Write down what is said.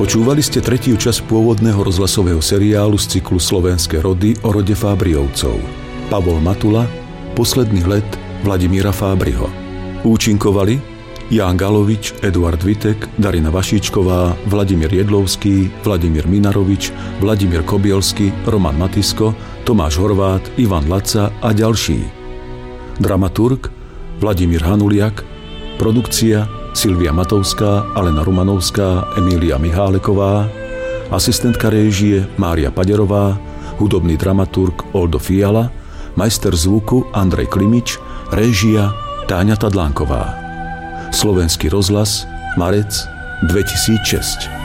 Počúvali ste tretiu časť pôvodného rozhlasového seriálu z cyklu Slovenské rody o rode Fábriovcov. Pavol Matula, Posledný let Vladimíra Fábriho. Účinkovali Ján Galovič, Eduard Vitek, Darina Vašíčková, Vladimír Jedlovský, Vladimír Minarovič, Vladimír Kobielsky, Roman Matisko, Tomáš Horvát, Ivan Laca a ďalší. Dramaturg Vladimír Hanuliak. Produkcia Silvia Matovská, Alena Rumanovská, Emília Miháleková, asistentka réžie Mária Paderová, hudobný dramaturg Oldo Fiala, majster zvuku Andrej Klimič, réžia Táňa Tadlánková. Slovenský rozhlas, marec 2006.